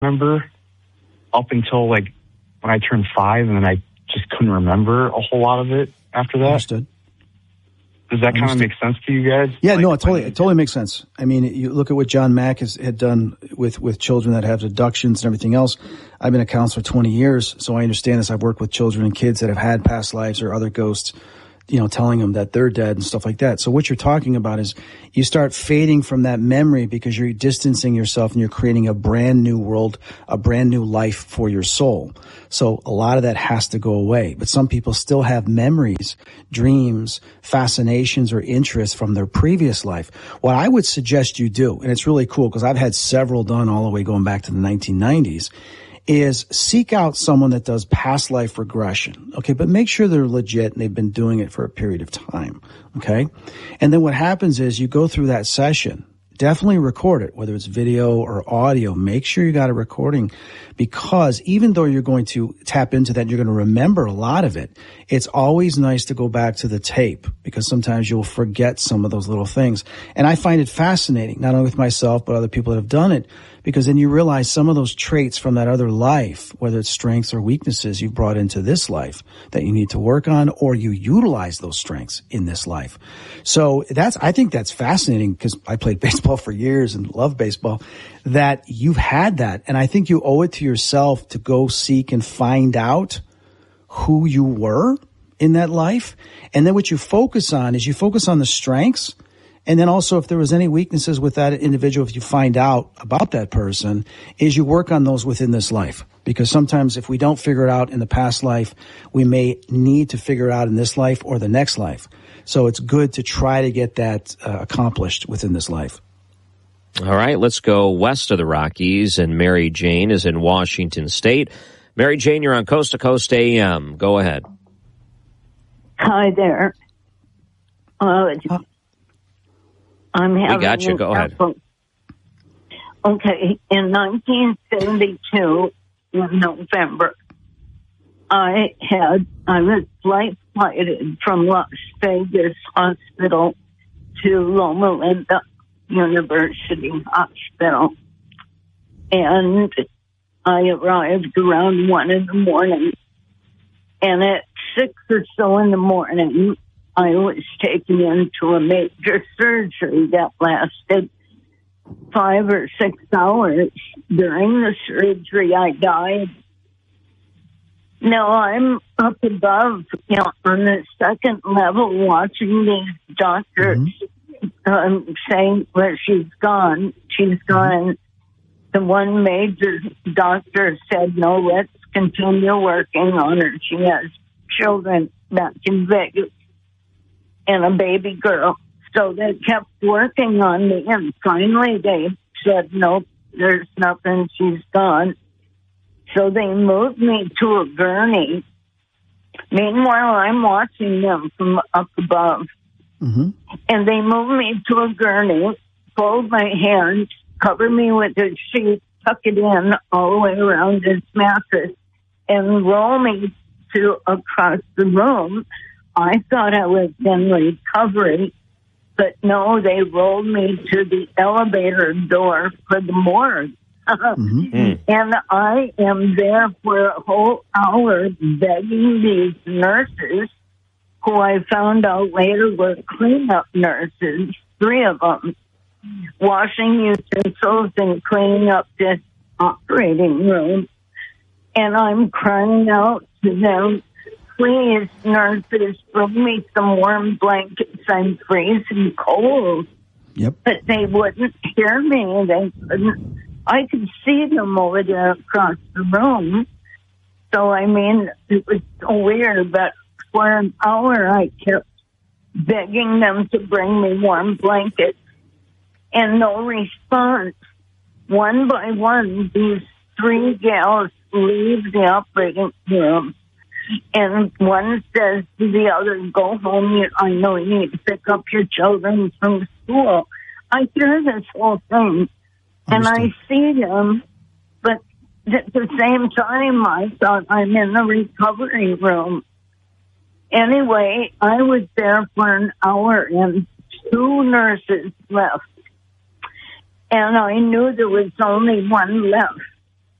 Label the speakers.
Speaker 1: remember up until like when I turned 5, and then I just couldn't remember a whole lot of it after that.
Speaker 2: Understood.
Speaker 1: Does that kind of make sense to you guys?
Speaker 2: Yeah, no, it totally makes sense. I mean, you look at what John Mack had done with children that have abductions and everything else. I've been a counselor 20 years, so I understand this. I've worked with children and kids that have had past lives or other ghosts, telling them that they're dead and stuff like that. So what you're talking about is you start fading from that memory because you're distancing yourself and you're creating a brand new world, a brand new life for your soul. So a lot of that has to go away. But some people still have memories, dreams, fascinations, or interests from their previous life. What I would suggest you do, and it's really cool because I've had several done all the way going back to the 1990s, is seek out someone that does past life regression. Okay. But make sure they're legit and they've been doing it for a period of time. Okay. And then what happens is you go through that session, definitely record it, whether it's video or audio. Make sure you got a recording, because even though you're going to tap into that, you're going to remember a lot of it. It's always nice to go back to the tape, because sometimes you'll forget some of those little things. And I find it fascinating, not only with myself, but other people that have done it, because then you realize some of those traits from that other life, whether it's strengths or weaknesses you've brought into this life that you need to work on, or you utilize those strengths in this life. So I think that's fascinating, because I played baseball for years and love baseball, that you've had that. And I think you owe it to yourself to go seek and find out who you were in that life. And then what you focus on is you focus on the strengths. And then also, if there was any weaknesses with that individual, if you find out about that person, is you work on those within this life. Because sometimes if we don't figure it out in the past life, we may need to figure it out in this life or the next life. So it's good to try to get that accomplished within this life.
Speaker 3: All right, let's go west of the Rockies, and Mary Jane is in Washington State. Mary Jane, you're on Coast to Coast AM. Go ahead.
Speaker 4: Hi there. I'm having
Speaker 3: we got you. Go ahead.
Speaker 4: Okay. In 1972, in November, I was flighted from Las Vegas Hospital to Loma Linda University Hospital. And I arrived around 1 a.m. And at 6 or so in the morning, I was taken into a major surgery that lasted 5 or 6 hours. During the surgery, I died. Now I'm up above, on the second level, watching these doctors saying, well, she's gone. She's gone. The one major doctor said, no, let's continue working on her. She has children back in Vegas and a baby girl. So they kept working on me, and finally they said, nope, there's nothing, she's gone. So they moved me to a gurney. Meanwhile, I'm watching them from up above. And they moved me to a gurney, fold my hands, cover me with a sheet, tuck it in all the way around this mattress, and roll me to across the room. I thought I was in recovery, but no, they rolled me to the elevator door for the morgue. And I am there for a whole hour begging these nurses, who I found out later were cleanup nurses, 3 of them, washing utensils and cleaning up this operating room. And I'm crying out to them, please, nurses, bring me some warm blankets. I'm freezing cold. But they wouldn't hear me. They couldn't. I could see them over there across the room. So, I mean, it was so weird, but for an hour I kept begging them to bring me warm blankets, and no response. One by one, these 3 gals leave the operating room, and one says to the other, go home, I know you need to pick up your children from school. I hear this whole thing, and I see them, but at the same time, I thought I'm in the recovery room. Anyway, I was there for an hour, and 2 nurses left. And I knew there was only one left.